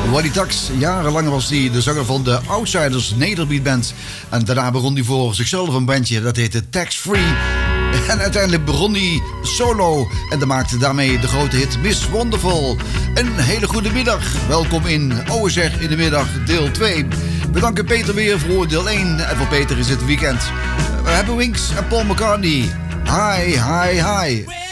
Waddy Tax, jarenlang was hij de zanger van de Outsiders Nederbeat Band. En daarna begon hij voor zichzelf een bandje, dat heette Tax Free. En uiteindelijk begon hij solo en maakte daarmee de grote hit Miss Wonderful. Een hele goede middag. Welkom in OSR in de middag deel 2. We danken Peter weer voor deel 1 en voor Peter is het weekend. We hebben Winks en Paul McCartney. Hi, hi, hi.